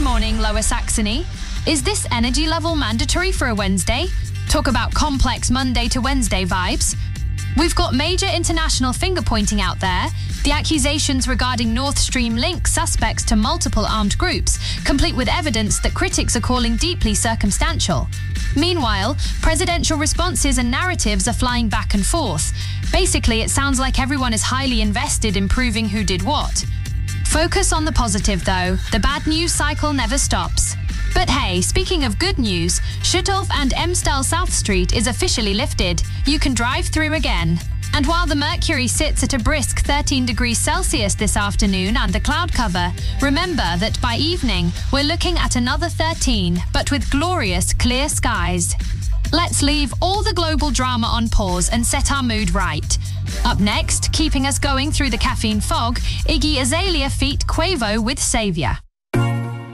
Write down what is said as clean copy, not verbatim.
morning, Lower Saxony. Is this energy level mandatory for a Wednesday? Talk about complex Monday to Wednesday vibes. We've got major international finger-pointing out there. The accusations regarding Nord Stream link suspects to multiple armed groups, complete with evidence that critics are calling deeply circumstantial. Meanwhile, presidential responses and narratives are flying back and forth. Basically, it sounds like everyone is highly invested in proving who did what. Focus on the positive, though. The bad news cycle never stops. But hey, speaking of good news, Schutthof and Emstal South Street is officially lifted. You can drive through again. And while the mercury sits at a brisk 13 degrees Celsius this afternoon under cloud cover, remember that by evening, we're looking at another 13, but with glorious clear skies. Let's leave all the global drama on pause and set our mood right. Up next, keeping us going through the caffeine fog, Iggy Azalea feat. Quavo with Savior.